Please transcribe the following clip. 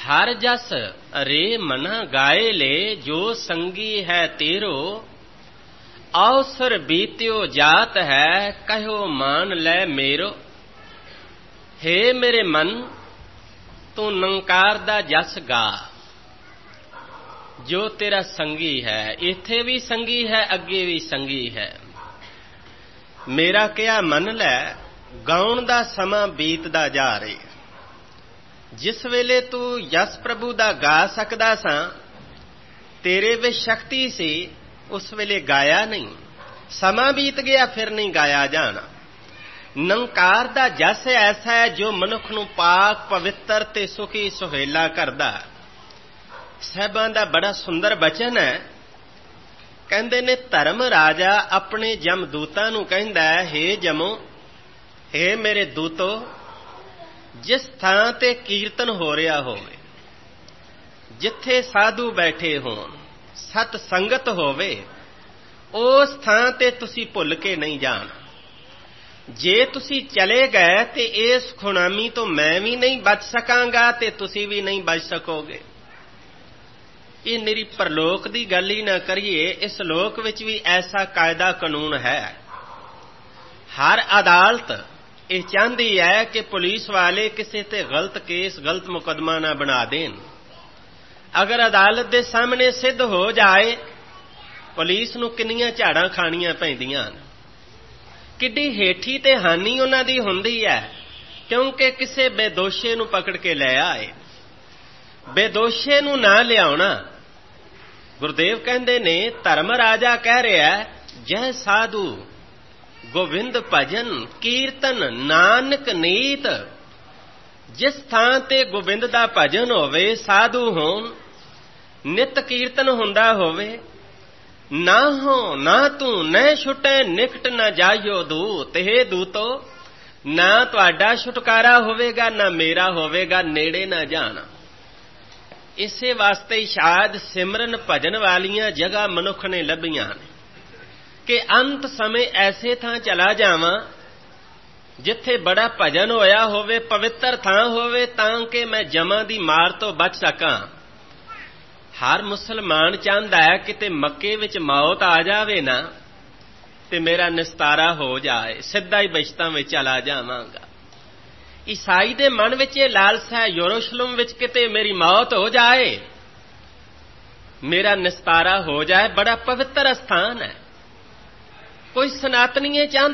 हर जस रे मना गाए ले, जो संगी है तेरो, अवसर बीत्यो जात है, कहो मान ले मेरो। हे मेरे मन, तू नंकार दा जस गा, जो तेरा संगी है। इथे भी संगी है, अगे भी संगी है। मेरा क्या मन लै, गाउण दा समा बीतदा जा रहे। जिस वेले तू यस प्रभु दा गा सकदा सां, तेरे विच शक्ति सी, उस वेले गाया नहीं। समा बीत गया, फिर नहीं गाया जाना। नंकार दा जस ऐसा है जो मनुख नूं पाक पवित्र ते सुखी सुहेला करदा। साहिबां दा बड़ा सुंदर बचन है। कहंदे ने धर्म राजा अपने जमदूतां नूं कहंदा है, हे जमो, हे मेरे दूतो, जिस थां ते कीर्तन हो रहा होवे, जिथे साधु बैठे होण, सत संगत होवे, उस थां ते तुसी भुल के नहीं जाना। जे तुसी चले गए ते इस खुणामी तो मैं भी नहीं बच सकांगा ते तुसी भी नहीं बच सकोगे। ये मेरी परलोक दी गल ही ना करिए, इस लोक विच भी ऐसा कायदा कानून है। हर अदालत ये चाहती है कि पुलिस वाले किसी ते गलत केस, गलत मुकदमा ना बना देन। अगर अदालत दे सामने सिद्ध हो जाए, पुलिस नूं किन्नियां झाड़ां खाणियां पैंदियां, किड्डी हेठी ते हानी उन्हां दी हुंदी है, क्योंकि किसे बेदोशे नूं पकड़ के ले आए। बेदोशे नूं ना लियाउणा। गुरुदेव कहंदे ने, धर्म राजा कह रहा है, जय साधु गोविंद भजन कीर्तन नानक नीत। जिस थां ते गोबिंद दा भजन होवे, साधु होण, नित कीर्तन हुंदा होवे, ना हो ना तू न छुटे निकट न जाइयो दूत। हे दूतो, ना तुहाडा छुटकारा होवेगा, ना मेरा होवेगा, नेड़े ना जाना। इसे वास्ते ही शायद सिमरन भजन वालियां जगह मनुख ने लभियां ने कि अंत समय ऐसे थां चला जावां जिथे बड़ा भजन होया होवे, पवित्र थां होवे, तां कि मैं जमा दी मार तो बच सकां। हर मुसलमान चाहता है कि मक्के विच मौत आ जावे ना ते मेरा निस्तारा हो जाए, सीधा ही बचतां विच चला जावांगा। ईसाई दे मन विच ये लालसा है, यरूशलेम विच किते मेरी मौत हो जाए, मेरा निस्तारा हो जाए। बड़ा पवित्र स्थान है। कोई सनातनीए चाहते